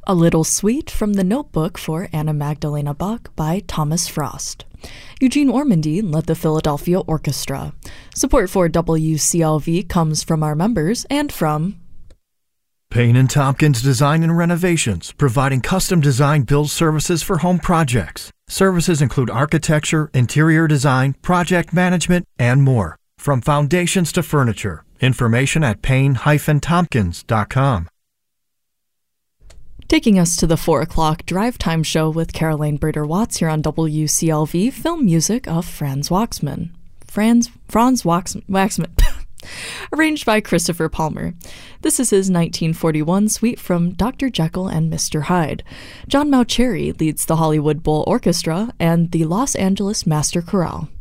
A Little Sweet from The Notebook for Anna Magdalena Bach by Thomas Frost. Eugene Ormandy led the Philadelphia Orchestra. Support for WCLV comes from our members and from Payne & Tompkins Design and Renovations, providing custom design build services for home projects. Services include architecture, interior design, project management, and more. From foundations to furniture. Information at payne-tompkins.com. Taking us to the 4 o'clock drive time show with Caroline Breeder-Watts here on WCLV, film music of Franz Waxman. Franz Waxman. Arranged by Christopher Palmer. This is his 1941 suite from Dr. Jekyll and Mr. Hyde. John Mauceri leads the Hollywood Bowl Orchestra and the Los Angeles Master Chorale.